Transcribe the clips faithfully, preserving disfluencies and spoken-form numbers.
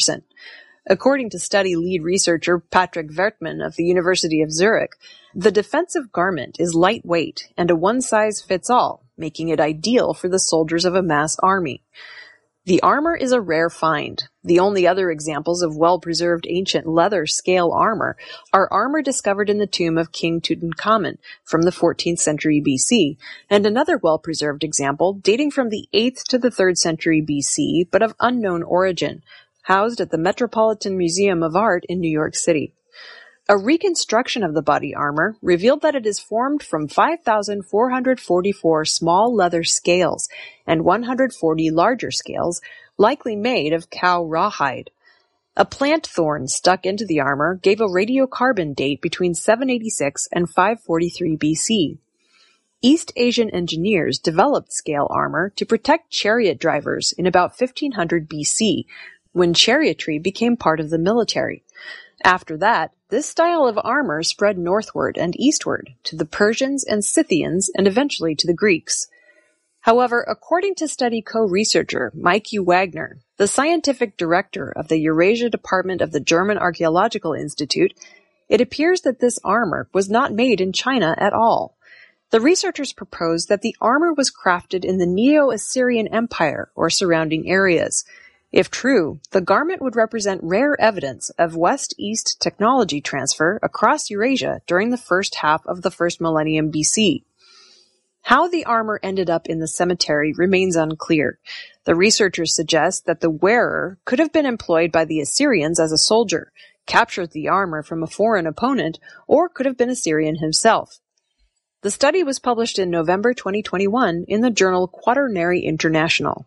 According to study lead researcher Patrick Wertmann of the University of Zurich, the defensive garment is lightweight and a one-size-fits-all, making it ideal for the soldiers of a mass army. The armor is a rare find. The only other examples of well-preserved ancient leather scale armor are armor discovered in the tomb of King Tutankhamun from the fourteenth century B C, and another well-preserved example dating from the eighth to the third century B C, but of unknown origin, housed at the Metropolitan Museum of Art in New York City. A reconstruction of the body armor revealed that it is formed from five thousand four hundred forty-four small leather scales and one hundred forty larger scales, likely made of cow rawhide. A plant thorn stuck into the armor gave a radiocarbon date between seven eighty-six and five forty-three B C. East Asian engineers developed scale armor to protect chariot drivers in about fifteen hundred B C, when chariotry became part of the military. After that, this style of armor spread northward and eastward to the Persians and Scythians and eventually to the Greeks. However, according to study co-researcher Mike U. Wagner, the scientific director of the Eurasia Department of the German Archaeological Institute, it appears that this armor was not made in China at all. The researchers proposed that the armor was crafted in the Neo-Assyrian Empire or surrounding areas. If true, the garment would represent rare evidence of West-East technology transfer across Eurasia during the first half of the first millennium B C. How the armor ended up in the cemetery remains unclear. The researchers suggest that the wearer could have been employed by the Assyrians as a soldier, captured the armor from a foreign opponent, or could have been Assyrian himself. The study was published in November twenty twenty-one in the journal Quaternary International.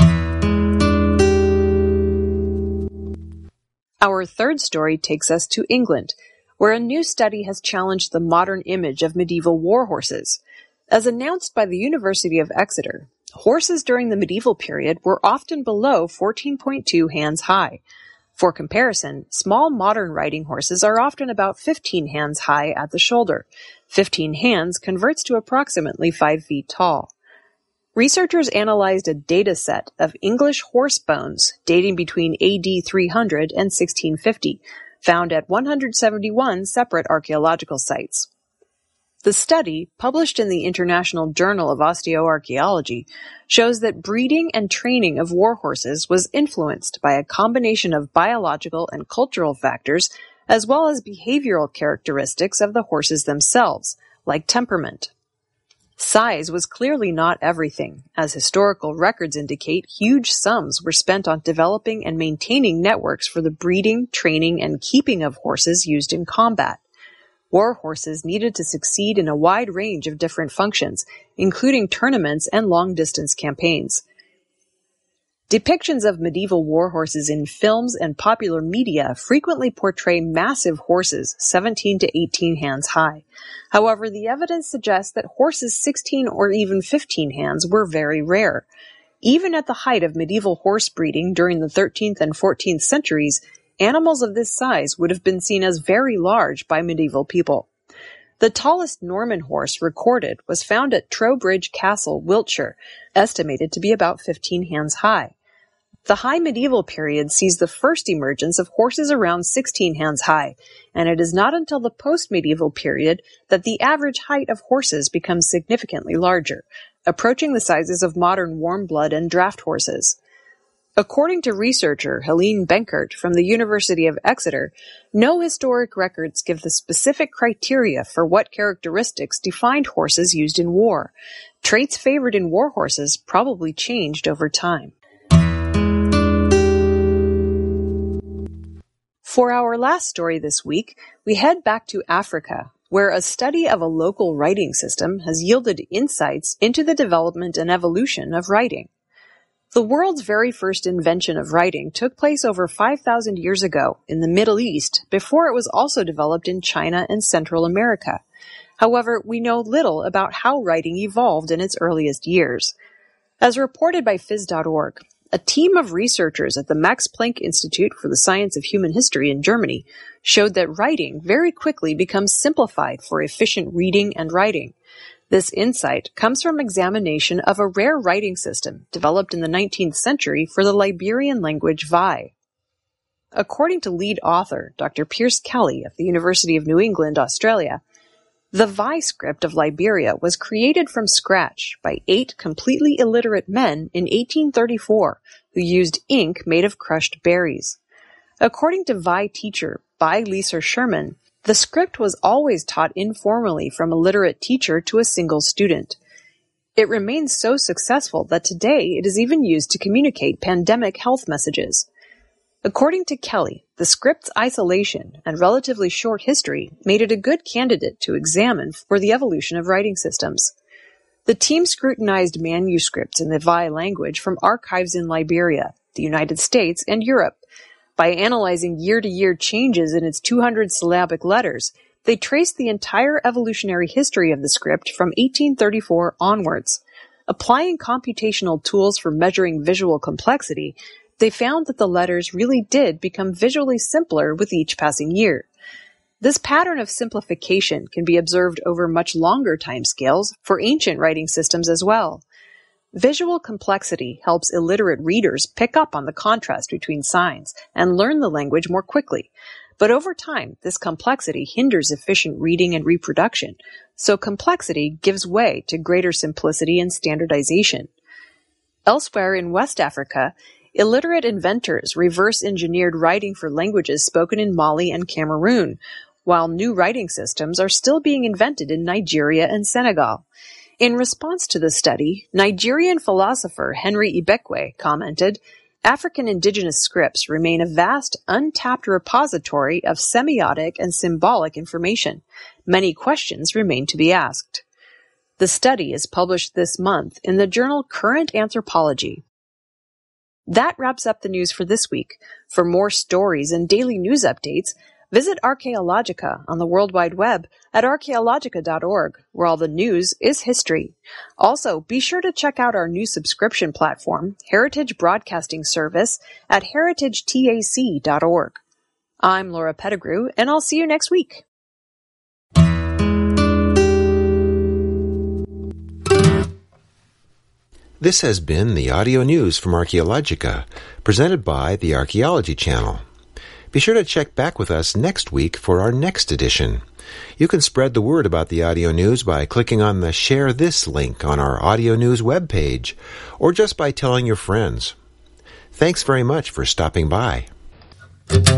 Our third story takes us to England, where a new study has challenged the modern image of medieval war horses. As announced by the University of Exeter, horses during the medieval period were often below fourteen point two hands high. For comparison, small modern riding horses are often about fifteen hands high at the shoulder. fifteen hands converts to approximately five feet tall. Researchers analyzed a data set of English horse bones dating between A D three hundred and sixteen fifty, found at one hundred seventy-one separate archaeological sites. The study, published in the International Journal of Osteoarchaeology, shows that breeding and training of war horses was influenced by a combination of biological and cultural factors, as well as behavioral characteristics of the horses themselves, like temperament. Size was clearly not everything, as historical records indicate huge sums were spent on developing and maintaining networks for the breeding, training, and keeping of horses used in combat. War horses needed to succeed in a wide range of different functions, including tournaments and long-distance campaigns. Depictions of medieval war horses in films and popular media frequently portray massive horses seventeen to eighteen hands high. However, the evidence suggests that horses sixteen or even fifteen hands were very rare. Even at the height of medieval horse breeding during the thirteenth and fourteenth centuries, animals of this size would have been seen as very large by medieval people. The tallest Norman horse recorded was found at Trowbridge Castle, Wiltshire, estimated to be about fifteen hands high. The High Medieval period sees the first emergence of horses around sixteen hands high, and it is not until the post-medieval period that the average height of horses becomes significantly larger, approaching the sizes of modern warm-blood and draft horses. According to researcher Helene Benkert from the University of Exeter, no historic records give the specific criteria for what characteristics defined horses used in war. Traits favored in war horses probably changed over time. For our last story this week, we head back to Africa, where a study of a local writing system has yielded insights into the development and evolution of writing. The world's very first invention of writing took place over five thousand years ago in the Middle East, before it was also developed in China and Central America. However, we know little about how writing evolved in its earliest years. As reported by phys dot org, a team of researchers at the Max Planck Institute for the Science of Human History in Germany showed that writing very quickly becomes simplified for efficient reading and writing. This insight comes from examination of a rare writing system developed in the nineteenth century for the Liberian language Vai. According to lead author Doctor Pierce Kelly of the University of New England, Australia, the Vai script of Liberia was created from scratch by eight completely illiterate men in eighteen thirty-four who used ink made of crushed berries. According to Vai teacher Bai Lisa Sherman, the script was always taught informally from a literate teacher to a single student. It remains so successful that today it is even used to communicate pandemic health messages. According to Kelly, the script's isolation and relatively short history made it a good candidate to examine for the evolution of writing systems. The team scrutinized manuscripts in the Vai language from archives in Liberia, the United States, and Europe. By analyzing year-to-year changes in its two hundred syllabic letters, they traced the entire evolutionary history of the script from eighteen thirty-four onwards. Applying computational tools for measuring visual complexity, they found that the letters really did become visually simpler with each passing year. This pattern of simplification can be observed over much longer timescales for ancient writing systems as well. Visual complexity helps illiterate readers pick up on the contrast between signs and learn the language more quickly. But over time, this complexity hinders efficient reading and reproduction, so complexity gives way to greater simplicity and standardization. Elsewhere in West Africa, illiterate inventors reverse-engineered writing for languages spoken in Mali and Cameroon, while new writing systems are still being invented in Nigeria and Senegal. In response to the study, Nigerian philosopher Henry Ibekwe commented, "African indigenous scripts remain a vast, untapped repository of semiotic and symbolic information. Many questions remain to be asked." The study is published this month in the journal Current Anthropology. That wraps up the news for this week. For more stories and daily news updates, visit Archaeologica on the World Wide Web at archaeologica dot org, where all the news is history. Also, be sure to check out our new subscription platform, Heritage Broadcasting Service, at heritage tac dot org. I'm Laura Pettigrew, and I'll see you next week. This has been the audio news from Archaeologica, presented by the Archaeology Channel. Be sure to check back with us next week for our next edition. You can spread the word about the audio news by clicking on the Share This link on our audio news webpage, or just by telling your friends. Thanks very much for stopping by.